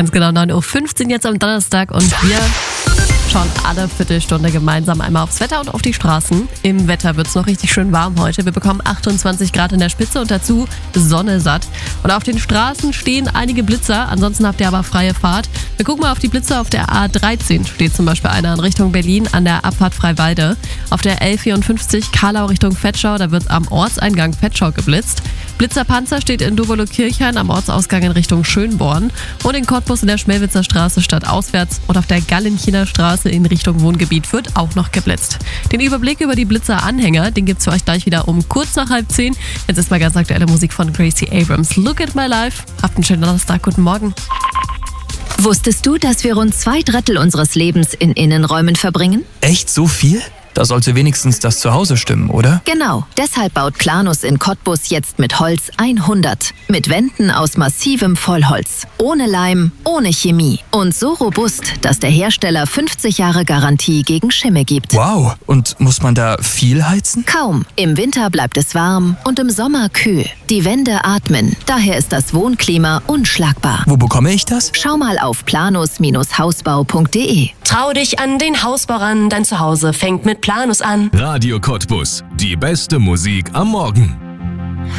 Ganz genau, 9.15 Uhr jetzt am Donnerstag und wir schauen alle Viertelstunde gemeinsam einmal aufs Wetter und auf die Straßen. Im Wetter wird es noch richtig schön warm heute. Wir bekommen 28 Grad in der Spitze und dazu Sonne satt. Und auf den Straßen stehen einige Blitzer, ansonsten habt ihr aber freie Fahrt. Wir gucken mal auf die Blitzer. Auf der A13 steht zum Beispiel einer in Richtung Berlin an der Abfahrt Freiwalde. Auf der L54 Karlau Richtung Vetschau, da wird am Ortseingang Vetschau geblitzt. Blitzerpanzer steht in Dovelow-Kirchhain am Ortsausgang in Richtung Schönborn und in Cottbus in der Schmelwitzer Straße stadtauswärts und auf der Gallenchiner Straße in Richtung Wohngebiet wird auch noch geblitzt. Den Überblick über die Blitzer-Anhänger, den gibt's für euch gleich wieder um kurz nach 9:30. Jetzt ist mal ganz aktuelle Musik von Gracie Abrams. Look at my life. Habt einen schönen Donnerstag. Guten Morgen. Wusstest du, dass wir rund 2/3 unseres Lebens in Innenräumen verbringen? Echt so viel? Da sollte wenigstens das Zuhause stimmen, oder? Genau. Deshalb baut Planus in Cottbus jetzt mit Holz 100. Mit Wänden aus massivem Vollholz. Ohne Leim, ohne Chemie. Und so robust, dass der Hersteller 50 Jahre Garantie gegen Schimmel gibt. Wow. Und muss man da viel heizen? Kaum. Im Winter bleibt es warm und im Sommer kühl. Die Wände atmen. Daher ist das Wohnklima unschlagbar. Wo bekomme ich das? Schau mal auf planus-hausbau.de. Trau dich an den Hausbau ran, dein Zuhause fängt mit Planus an. Radio Cottbus, die beste Musik am Morgen.